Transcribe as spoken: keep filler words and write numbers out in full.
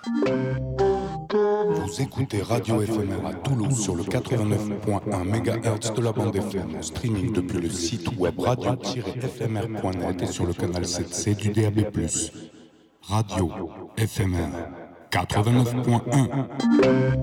Vous écoutez Radio F M R à Toulouse sur le quatre-vingt-neuf point un mégahertz de la bande F M, en streaming depuis le site web radio tiret f m r point net et sur le canal sept C du D A B plus. Radio F M R quatre-vingt-neuf point un.